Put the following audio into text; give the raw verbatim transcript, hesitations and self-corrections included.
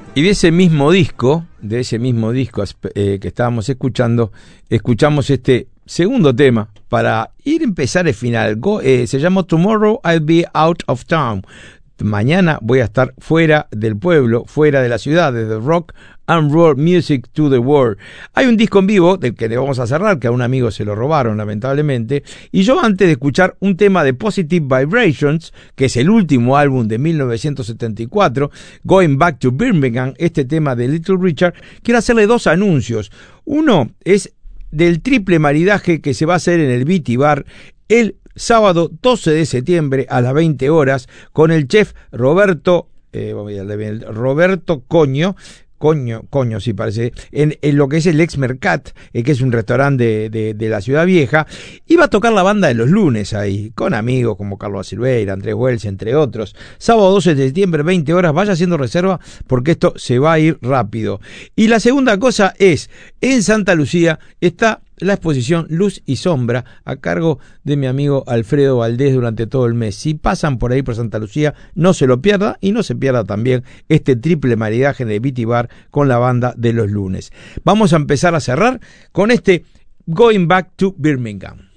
Y de ese mismo disco, de ese mismo disco eh, que estábamos escuchando, escuchamos este segundo tema para ir a empezar el final. Go, eh, se llama Tomorrow I'll Be Out of Town. Mañana voy a estar fuera del pueblo, fuera de la ciudad, desde Rock and Roll Music to the World. Hay un disco en vivo del que le vamos a cerrar, que a un amigo se lo robaron lamentablemente, y yo antes de escuchar un tema de Positive Vibrations, que es el último álbum de mil novecientos setenta y cuatro, Going Back to Birmingham, este tema de Little Richard, quiero hacerle dos anuncios. Uno es del triple maridaje que se va a hacer en el Beatty Bar el sábado doce de septiembre a las veinte horas con el chef Roberto eh, Roberto Coño Coño, coño, sí parece, en, en lo que es el Ex Mercat, eh, que es un restaurante de, de, de la Ciudad Vieja. Iba a tocar la banda de los lunes ahí, con amigos como Carlos Silveira, Andrés Wells, entre otros. Sábado doce de septiembre, veinte horas, vaya haciendo reserva porque esto se va a ir rápido. Y la segunda cosa es, en Santa Lucía está la exposición Luz y Sombra a cargo de mi amigo Alfredo Valdés durante todo el mes. Si pasan por ahí por Santa Lucía, no se lo pierda y no se pierda también este triple maridaje de Beatty Bar con la banda de los lunes. Vamos a empezar a cerrar con este Going Back to Birmingham.